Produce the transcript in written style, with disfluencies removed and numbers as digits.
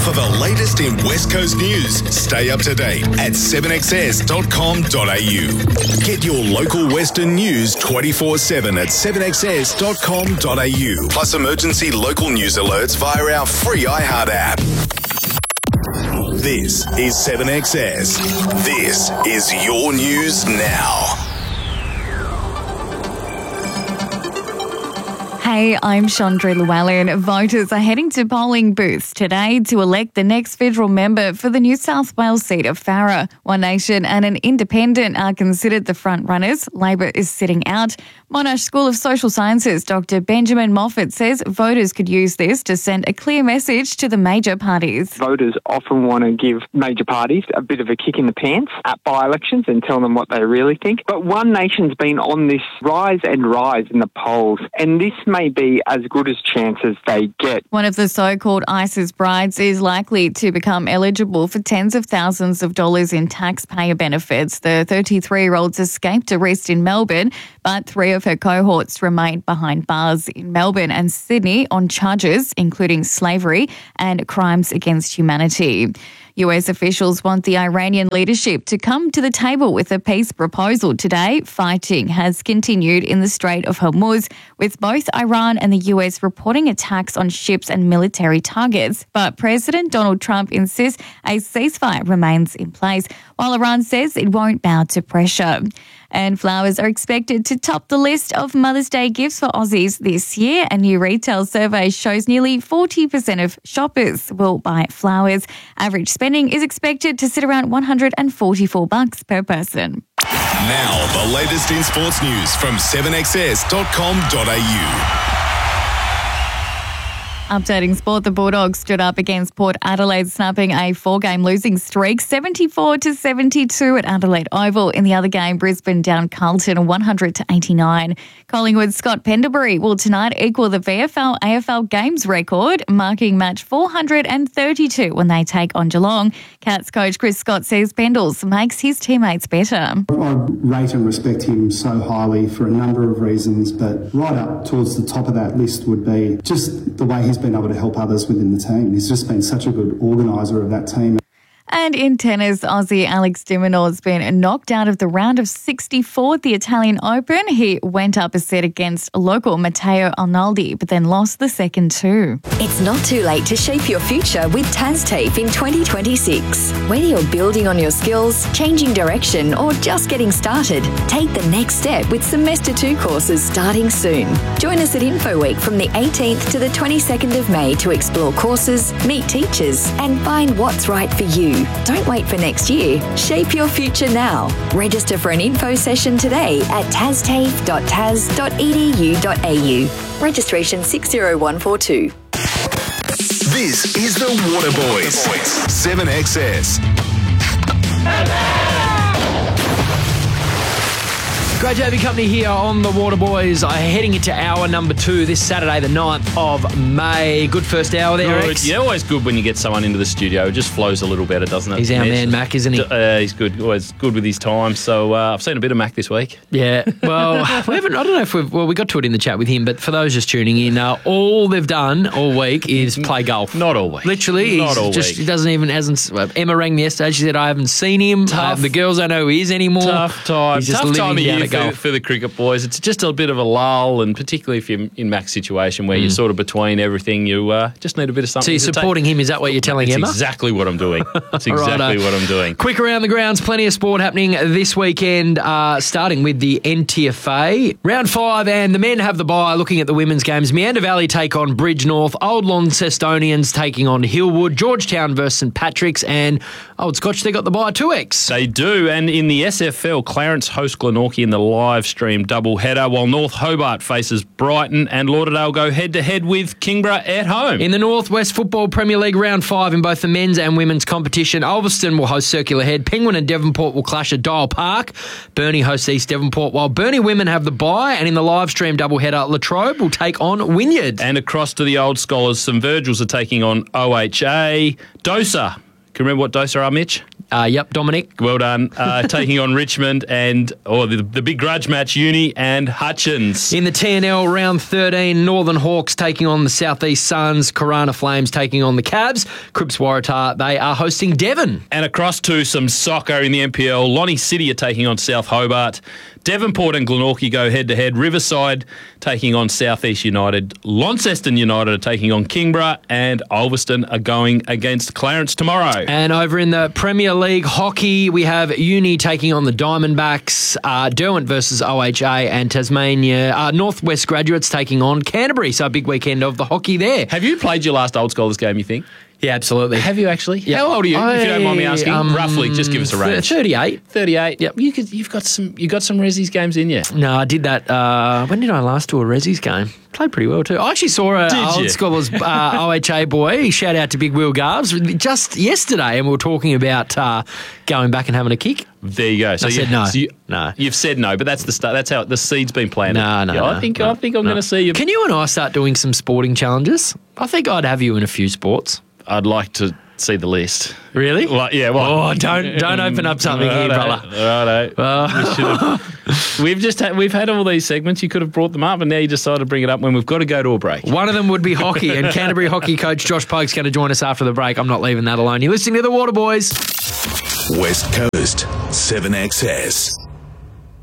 For the latest in West Coast news, stay up to date at 7XS.com.au. Get your local Western news 24/7 at 7XS.com.au. Plus emergency local news alerts via our free iHeart app. This is 7XS. This is your news now. Hey, I'm Chandra Llewellyn. Voters are heading to polling booths today to elect the next federal member for the New South Wales seat of Farrer. One Nation and an Independent are considered the front runners. Labor is sitting out. Monash School of Social Sciences Dr. Benjamin Moffat says voters could use this to send a clear message to the major parties. Voters often want to give major parties a bit of a kick in the pants at by-elections and tell them what they really think. But One Nation's been on this rise and rise in the polls, and this may be as good a chance as they get. One of the so-called ISIS brides is likely to become eligible for tens of thousands of dollars in taxpayer benefits. The 33-year-old's escaped arrest in Melbourne, but 3 of her cohorts remained behind bars in Melbourne and Sydney on charges including slavery and crimes against humanity. US officials want the Iranian leadership to come to the table with a peace proposal today. Fighting has continued in the Strait of Hormuz, with both Iran and the US reporting attacks on ships and military targets. But President Donald Trump insists a ceasefire remains in place, while Iran says it won't bow to pressure. And flowers are expected to top the list of Mother's Day gifts for Aussies this year. A new retail survey shows nearly 40% of shoppers will buy flowers. Average spending is expected to sit around $144 per person. Now, the latest in sports news from 7XS.com.au. Updating sport, the Bulldogs stood up against Port Adelaide, snapping a 4-game losing streak, 74-72 at Adelaide Oval. In the other game, Brisbane down Carlton 100-89. Collingwood's Scott Pendlebury will tonight equal the VFL-AFL Games record, marking match 432 when they take on Geelong. Cats coach Chris Scott says Pendles makes his teammates better. I rate and respect him so highly for a number of reasons, but right up towards the top of that list would be just the way he's been able to help others within the team. He's just been such a good organiser of that team. And in tennis, Aussie Alex de Minaur's been knocked out of the round of 64 at the Italian Open. He went up a set against local Matteo Arnaldi, but then lost the second two. It's not too late to shape your future with TASTAFE in 2026. Whether you're building on your skills, changing direction, or just getting started, take the next step with Semester 2 courses starting soon. Join us at InfoWeek from the 18th to the 22nd of May to explore courses, meet teachers, and find what's right for you. Don't wait for next year. Shape your future now. Register for an info session today at tastafe.tas.edu.au. Registration 60142. This is the Water Boys. 7XS. Great to have your company here on the Water Boys. Heading into hour number 2 this Saturday, the 9th of May. Good first hour there, Good. X. Yeah, always good when you get someone into the studio. It just flows a little better, doesn't it? He's our man, Mac, isn't he? He's good. Always good with his time. So I've seen a bit of Mac this week. Yeah. Well, we haven't. I don't know if we got to it in the chat with him, but for those just tuning in, all they've done all week is play golf. Not all week. Literally, Not all just week. He doesn't even hasn't. Emma rang me yesterday. She said I haven't seen him. Tough. The girls don't know who he is anymore. Tough time. He's just Tough time of living down year at golf. for the cricket boys. It's just a bit of a lull, and particularly if you're in Mac's situation where you're sort of between everything, you just need a bit of something. So you're supporting him? Is that what you're telling That's Emma? exactly what I'm doing. That's exactly what I'm doing. Quick around the grounds, plenty of sport happening this weekend, starting with the NTFA. Round 5, and the men have the bye. Looking at the women's games, Meander Valley take on Bridge North, Old Launcestonians taking on Hillwood, Georgetown versus St Patrick's, and Old Scotch, they got the bye 2X. They do, and in the SFL, Clarence host Glenorchy in the live stream doubleheader, while North Hobart faces Brighton and Lauderdale go head-to-head with Kingborough at home. In the Northwest Football Premier League Round 5 in both the men's and women's competition, Ulverston will host Circular Head, Penguin and Devonport will clash at Dial Park, Burnie hosts East Devonport, while Burnie women have the bye, and in the live stream doubleheader, Latrobe will take on Wynyard. And across to the Old Scholars, St Virgils are taking on OHA. Dosa. Can you remember what Dosa are, Mitch? Yep, Dominic. Well done. Taking on Richmond and the big grudge match, Uni and Hutchins. In the TNL round 13, Northern Hawks taking on the South East Suns, Corona Flames taking on the Cabs, Cripps Waratah, they are hosting Devon. And across to some soccer in the NPL, Lonnie City are taking on South Hobart. Devonport and Glenorchy go head-to-head. Riverside taking on South East United. Launceston United are taking on Kingborough. And Ulverston are going against Clarence tomorrow. And over in the Premier League hockey, we have Uni taking on the Diamondbacks, Derwent versus OHA, and Tasmania. Northwest Graduates taking on Canterbury. So a big weekend of the hockey there. Have you played your last Old Scholars game, you think? Yeah, absolutely. Have you actually? Yep. How old are you, if you don't mind me asking? Roughly, just give us a range. 38. 38. Yep. You've got some Resi's games in you. No, I did that. When did I last do a Resi's game? Played pretty well too. I actually saw an Old Scholars OHA boy. Shout out to Big Will Garbs just yesterday, and we were talking about going back and having a kick. There you go. So I said no. No. You've said no, but that's the start. That's how the seed's been planted. No. I think I'm going to see you. Can you and I start doing some sporting challenges? I think I'd have you in a few sports. I'd like to see the list. Really? Well, yeah. Well, oh, don't open up something here, brother. Righto. We've had all these segments. You could have brought them up, and now you decided to bring it up when we've got to go to a break. One of them would be hockey, and Canterbury hockey coach Josh Poke's going to join us after the break. I'm not leaving that alone. You're listening to the Water Boys. West Coast 7XS.